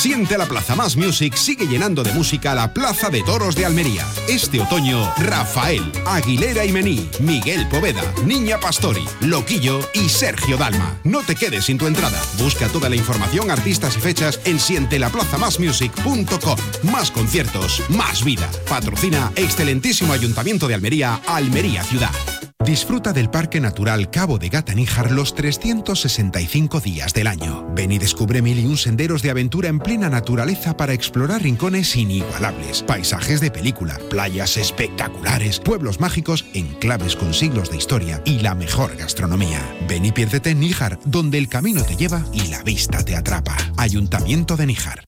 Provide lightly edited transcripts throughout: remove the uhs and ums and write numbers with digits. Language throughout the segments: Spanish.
Siente la Plaza Más Music sigue llenando de música la Plaza de Toros de Almería. Este otoño, Rafael, Aguilera y Mení, Miguel Poveda, Niña Pastori, Loquillo y Sergio Dalma. No te quedes sin tu entrada. Busca toda la información, artistas y fechas en sientelaplazamasmusic.com. Más conciertos, más vida. Patrocina excelentísimo Ayuntamiento de Almería, Almería Ciudad. Disfruta del Parque Natural Cabo de Gata-Níjar los 365 días del año. Ven y descubre 1001 senderos de aventura en plena naturaleza para explorar rincones inigualables, paisajes de película, playas espectaculares, pueblos mágicos, enclaves con siglos de historia y la mejor gastronomía. Ven y piérdete en Níjar, donde el camino te lleva y la vista te atrapa. Ayuntamiento de Níjar.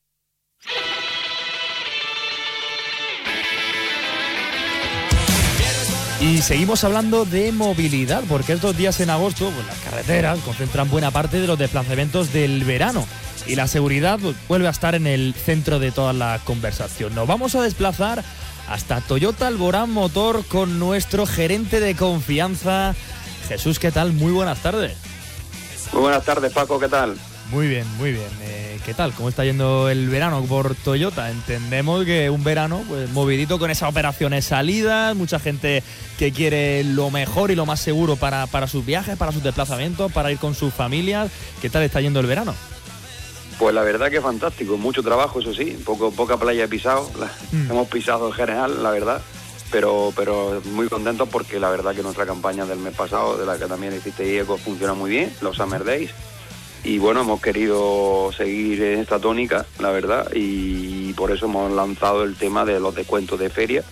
Y seguimos hablando de movilidad, porque estos días en agosto, pues las carreteras concentran buena parte de los desplazamientos del verano y la seguridad vuelve a estar en el centro de toda la conversación. Nos vamos a desplazar hasta Toyota Alborán Motor con nuestro gerente de confianza, Jesús. ¿Qué tal? Muy buenas tardes. Muy buenas tardes, Paco, ¿qué tal? Muy bien, muy bien. ¿Qué tal? ¿Cómo está yendo el verano por Toyota? Entendemos que un verano pues movidito con esas operaciones salidas, mucha gente que quiere lo mejor y lo más seguro para sus viajes, para sus desplazamientos, para ir con sus familias. ¿Qué tal está yendo el verano? Pues la verdad que fantástico, mucho trabajo, eso sí, poca playa he pisado, hemos pisado en general, la verdad, pero muy contentos porque la verdad que nuestra campaña del mes pasado, de la que también hiciste Eco, funciona muy bien, los Summer Days. Y bueno, hemos querido seguir en esta tónica, la verdad, y por eso hemos lanzado el tema de los descuentos de feria,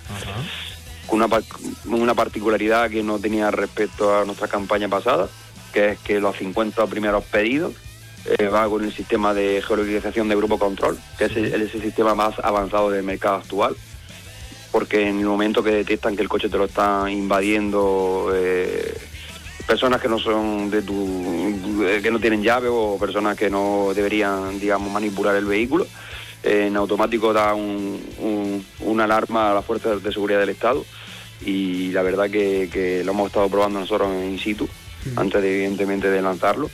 con una particularidad que no tenía respecto a nuestra campaña pasada, que es que los 50 primeros pedidos va con el sistema de geolocalización de Grupo Control, que es el sistema más avanzado del mercado actual, porque en el momento que detectan que el coche te lo está invadiendo personas que no son que no tienen llave o personas que no deberían, digamos, manipular el vehículo, en automático da una alarma a las fuerzas de seguridad del Estado, y la verdad que lo hemos estado probando nosotros in situ antes de, evidentemente, de lanzarlo,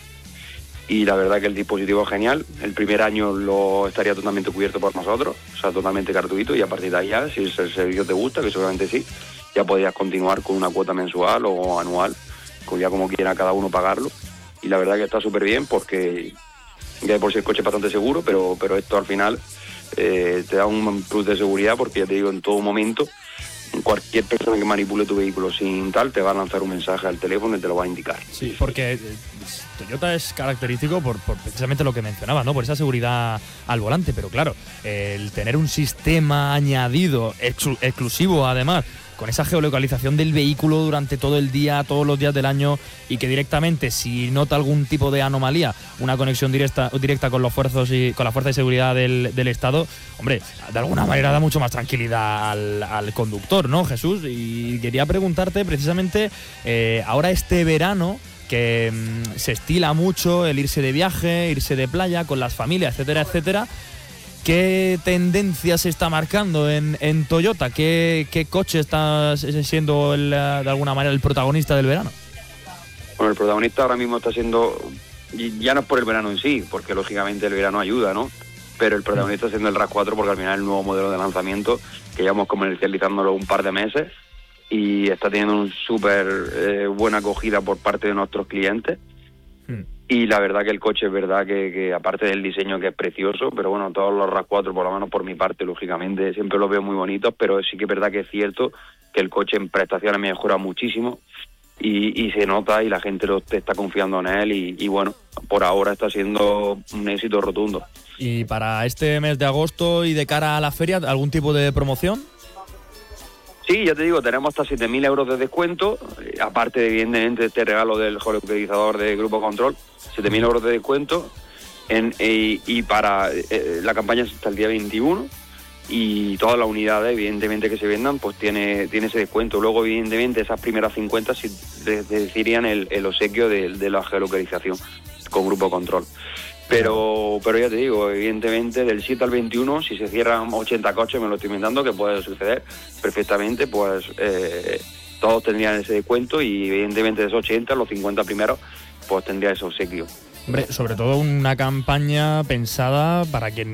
y la verdad que el dispositivo es genial. El primer año lo estaría totalmente cubierto por nosotros, o sea, totalmente gratuito, y a partir de ahí ya, si el servicio te gusta, que seguramente sí, ya podrías continuar con una cuota mensual o anual, ya como quiera cada uno pagarlo. Y la verdad que está súper bien, porque ya de por sí el coche es bastante seguro, pero esto al final te da un plus de seguridad, porque ya te digo, en todo momento cualquier persona que manipule tu vehículo sin tal te va a lanzar un mensaje al teléfono y te lo va a indicar. Sí, porque Toyota es característico por precisamente lo que mencionabas, ¿no? Por esa seguridad al volante, pero claro, el tener un sistema añadido, exclusivo además, con esa geolocalización del vehículo durante todo el día, todos los días del año, y que directamente, si nota algún tipo de anomalía, una conexión directa con los fuerzas con la fuerza de seguridad del Estado, hombre, de alguna manera da mucho más tranquilidad al conductor, ¿no, Jesús? Y quería preguntarte precisamente, ahora este verano, que se estila mucho el irse de viaje, irse de playa con las familias, etcétera, etcétera, ¿qué tendencia se está marcando en Toyota? ¿Qué coche está siendo de alguna manera el protagonista del verano? Bueno, el protagonista ahora mismo está siendo, ya no es por el verano en sí, porque lógicamente el verano ayuda, ¿no? Pero el protagonista está siendo el RAV4, porque al final es el nuevo modelo de lanzamiento, que llevamos comercializándolo un par de meses, y está teniendo un súper buena acogida por parte de nuestros clientes. Y la verdad que el coche es verdad que aparte del diseño, que es precioso, pero bueno, todos los RAV4, por lo menos por mi parte, lógicamente, siempre los veo muy bonitos, pero sí que es verdad que es cierto que el coche en prestaciones mejora muchísimo, y se nota, y la gente está confiando en él, y bueno, por ahora está siendo un éxito rotundo. ¿Y para este mes de agosto y de cara a la feria, algún tipo de promoción? Sí, ya te digo, tenemos hasta 7.000 euros de descuento, aparte, evidentemente, de este regalo del geolocalizador de Grupo Control, 7.000 euros de descuento, y para la campaña hasta el día 21, y todas las unidades, evidentemente, que se vendan, pues tiene ese descuento. Luego, evidentemente, esas primeras 50 sí decidirían el obsequio de la geolocalización con Grupo Control. Pero ya te digo, evidentemente, del 7 al 21, si se cierran 80 coches, me lo estoy inventando, que puede suceder perfectamente, pues todos tendrían ese descuento, y evidentemente de esos 80, los 50 primeros, pues tendría ese obsequio. Hombre, sobre todo una campaña pensada para que